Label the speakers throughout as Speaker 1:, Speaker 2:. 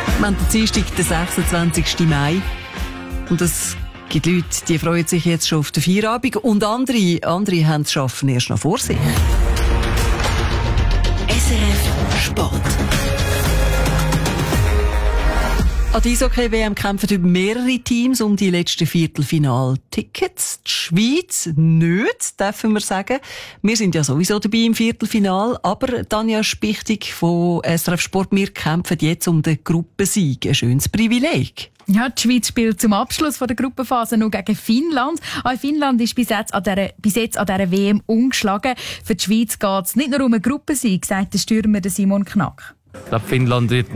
Speaker 1: Wir haben den Dienstag, den 26. Mai. Und es gibt Leute, die freuen sich jetzt schon auf den Feierabend. Und andere haben das Schaffen erst noch vor sich.
Speaker 2: SRF Sport.
Speaker 1: An die Eishockey-WM kämpfen über mehrere Teams um die letzten Viertelfinal-Tickets. Die Schweiz nicht, dürfen wir sagen. Wir sind ja sowieso dabei im Viertelfinal. Aber Tanja Spichtig von SRF Sport, wir kämpfen jetzt um den Gruppensieg. Ein schönes Privileg.
Speaker 3: Ja, die Schweiz spielt zum Abschluss der Gruppenphase noch gegen Finnland. Auch Finnland ist bis jetzt an dieser WM ungeschlagen. Für die Schweiz geht es nicht nur um einen Gruppensieg, sagt der Stürmer Simon Knack.
Speaker 4: Ich glaube, Finnland wird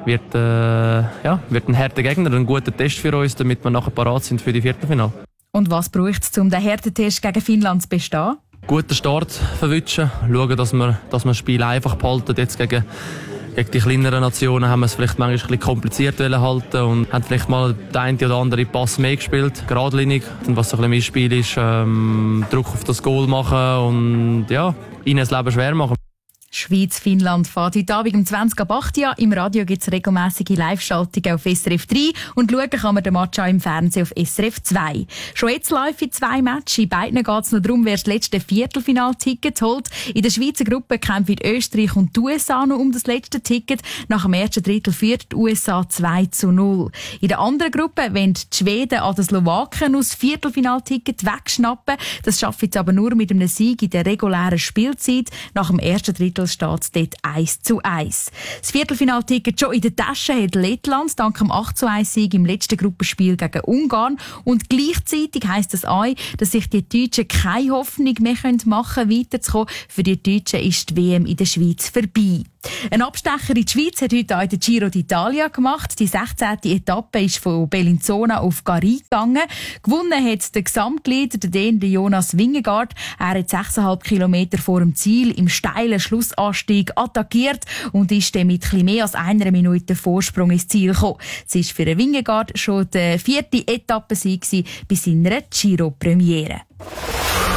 Speaker 4: ein harter Gegner, ein guter Test für uns, damit wir nachher parat sind für die Viertelfinale.
Speaker 3: Und was braucht es, um den harten Test gegen Finnland zu bestehen?
Speaker 4: Guten Start verwünschen, schauen, dass wir das Spiel einfach behalten. Jetzt gegen die kleineren Nationen haben wir es vielleicht manchmal ein bisschen kompliziert halten und haben vielleicht mal den einen oder anderen Pass mehr gespielt, geradlinig. Und was so ein bisschen mein Spiel ist, Druck auf das Goal machen und ihnen das Leben schwer machen.
Speaker 3: Schweiz-Finnland fährt heute Abend um 20:08 Uhr. Im Radio gibt es regelmässige Live-Schaltungen auf SRF 3 und schauen kann man den Match auch im Fernsehen auf SRF 2. Schon jetzt live in 2 Matches. In beiden geht es noch darum, wer das letzte Viertelfinal-Ticket holt. In der Schweizer Gruppe kämpfen Österreich und die USA noch um das letzte Ticket. Nach dem ersten Drittel führt die USA 2:0. In der anderen Gruppe wollen die Schweden an den Slowaken aus Viertelfinal-Ticket wegschnappen. Das schaffen sie aber nur mit einem Sieg in der regulären Spielzeit. Nach dem ersten Drittel steht es dort 1:1. Das Viertelfinalticket schon in der Tasche hat Lettland dank dem 8:1-Sieg im letzten Gruppenspiel gegen Ungarn. Und gleichzeitig heisst das auch, dass sich die Deutschen keine Hoffnung mehr machen können, weiterzukommen. Für die Deutschen ist die WM in der Schweiz vorbei. Ein Abstecher in die Schweiz hat heute auch den Giro d'Italia gemacht. Die 16. Etappe ist von Bellinzona auf Gari gegangen. Gewonnen hat der Gesamtleader, der Däne Jonas Vingegaard. Er hat 6,5 Kilometer vor dem Ziel im steilen Schlussanstieg attackiert und ist dann mit etwas mehr als 1 Minute Vorsprung ins Ziel gekommen. Es war für den Vingegaard schon der 4. Etappensieg bei seiner Giro-Premiere.